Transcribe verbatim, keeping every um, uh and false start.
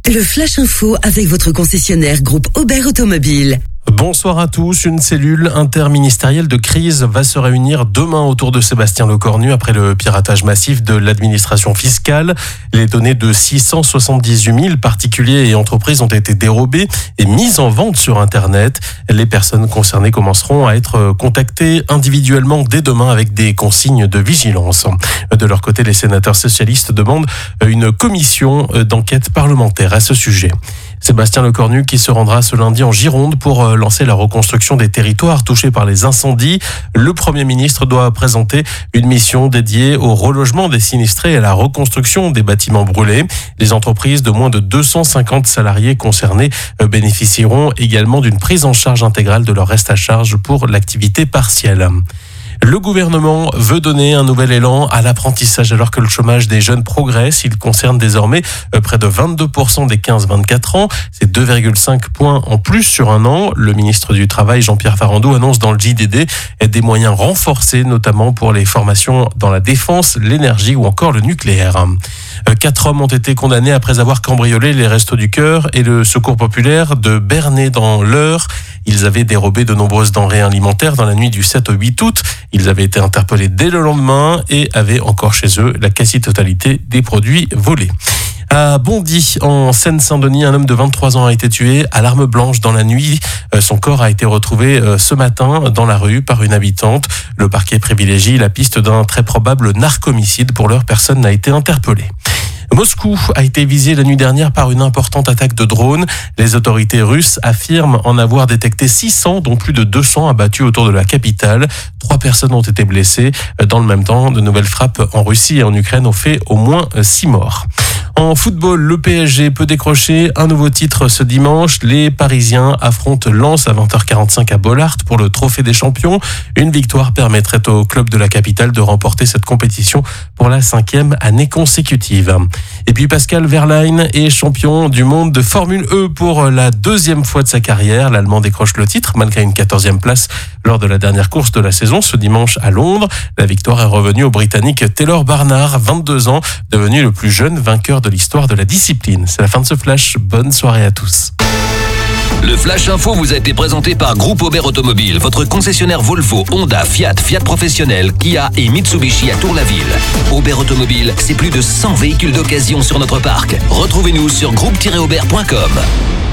Le Flash Info avec votre concessionnaire groupe Aubert Automobile. Bonsoir à tous. Une cellule interministérielle de crise va se réunir demain autour de Sébastien Lecornu après le piratage massif de l'administration fiscale. Les données de six cent soixante-dix-huit mille particuliers et entreprises ont été dérobées et mises en vente sur Internet. Les personnes concernées commenceront à être contactées individuellement dès demain avec des consignes de vigilance. De leur côté, les sénateurs socialistes demandent une commission d'enquête parlementaire à ce sujet. Sébastien Lecornu qui se rendra ce lundi en Gironde pour lancer la reconstruction des territoires touchés par les incendies. Le Premier ministre doit présenter une mission dédiée au relogement des sinistrés et à la reconstruction des bâtiments brûlés. Les entreprises de moins de deux cent cinquante salariés concernés bénéficieront également d'une prise en charge intégrale de leur reste à charge pour l'activité partielle. Le gouvernement veut donner un nouvel élan à l'apprentissage alors que le chômage des jeunes progresse. Il concerne désormais près de vingt-deux pour cent des quinze vingt-quatre ans. C'est deux virgule cinq points en plus sur un an. Le ministre du Travail, Jean-Pierre Farandou, annonce dans le J D D des moyens renforcés, notamment pour les formations dans la défense, l'énergie ou encore le nucléaire. Quatre hommes ont été condamnés après avoir cambriolé les Restos du Cœur et le Secours populaire de Bernay dans l'Eure. Ils avaient dérobé de nombreuses denrées alimentaires dans la nuit du sept au huit août. Ils avaient été interpellés dès le lendemain et avaient encore chez eux la quasi-totalité des produits volés. À Bondy, en Seine-Saint-Denis, un homme de vingt-trois ans a été tué à l'arme blanche dans la nuit. Son corps a été retrouvé ce matin dans la rue par une habitante. Le parquet privilégie la piste d'un très probable narcomicide. Pour l'heure, personne n'a été interpellé. Moscou a été visé la nuit dernière par une importante attaque de drones. Les autorités russes affirment en avoir détecté six cents, dont plus de deux cents abattus autour de la capitale. Trois personnes ont été blessées. Dans le même temps, de nouvelles frappes en Russie et en Ukraine ont fait au moins six morts. En football, le P S G peut décrocher un nouveau titre ce dimanche. Les Parisiens affrontent Lens à vingt heures quarante-cinq à Bollaert pour le Trophée des Champions. Une victoire permettrait au club de la capitale de remporter cette compétition pour la cinquième année consécutive. Et puis Pascal Wehrlein est champion du monde de Formule E pour la deuxième fois de sa carrière. L'Allemand décroche le titre malgré une quatorzième place lors de la dernière course de la saison ce dimanche à Londres. La victoire est revenue au Britannique Taylor Barnard, vingt-deux ans, devenu le plus jeune vainqueur de l'histoire de la discipline. C'est la fin de ce flash. Bonne soirée à tous. Le Flash Info vous a été présenté par Groupe Aubert Automobile, votre concessionnaire Volvo, Honda, Fiat, Fiat Professionnel, Kia et Mitsubishi à Tour-la-Ville. Aubert Automobile, c'est plus de cent véhicules d'occasion sur notre parc. Retrouvez-nous sur groupe tiret aubert point com.